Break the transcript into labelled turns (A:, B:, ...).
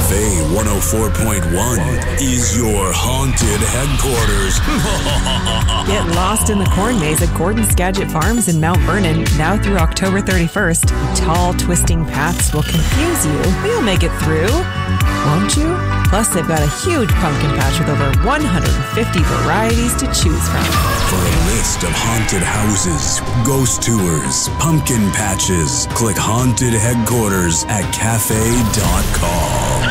A: Cafe 104.1 is your haunted headquarters.
B: Get lost in the corn maze at Gordon Skagit Farms in Mount Vernon, now through October 31st. Tall, twisting paths will confuse you, but you'll make it through, won't you? Plus, they've got a huge pumpkin patch with over 150 varieties to choose from.
A: For a list of haunted houses, ghost tours, pumpkin patches, click Haunted Headquarters at cafe.com.